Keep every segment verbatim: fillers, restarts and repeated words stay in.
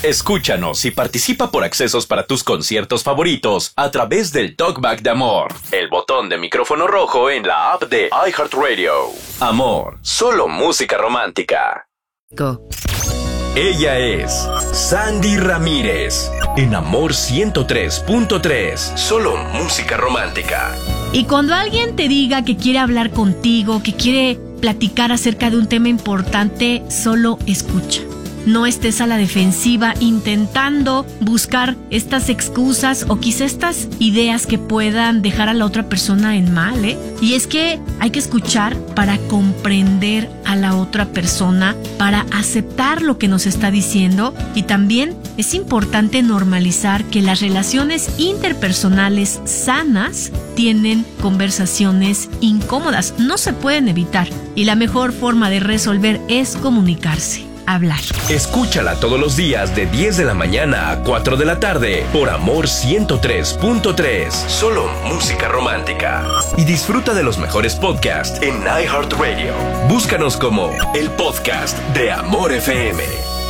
Escúchanos y participa por accesos para tus conciertos favoritos a través del Talkback de Amor, el botón de micrófono rojo en la app de iHeartRadio. Amor, solo música romántica. Go. Ella es Sandy Ramírez, en Amor ciento tres punto tres, solo música romántica. Y cuando alguien te diga que quiere hablar contigo, que quiere platicar acerca de un tema importante, solo escucha. No estés a la defensiva intentando buscar estas excusas o quizá estas ideas que puedan dejar a la otra persona en mal, ¿eh? Y es que hay que escuchar para comprender a la otra persona, para aceptar lo que nos está diciendo, y también es importante normalizar que las relaciones interpersonales sanas tienen conversaciones incómodas, no se pueden evitar, y la mejor forma de resolver es comunicarse. Hablar. Escúchala todos los días de diez de la mañana a cuatro de la tarde por Amor ciento tres punto tres. Solo música romántica. Y disfruta de los mejores podcasts en iHeartRadio. Búscanos como el podcast de Amor F M.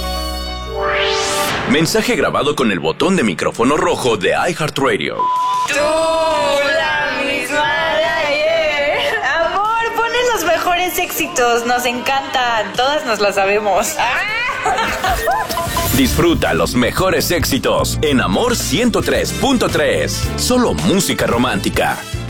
Mensaje grabado con el botón de micrófono rojo de iHeartRadio. Tú, la misma de ayer. Amor, pones los mejores éxitos, nos encantan, todas nos las sabemos. Disfruta los mejores éxitos en Amor ciento tres punto tres. Solo música romántica.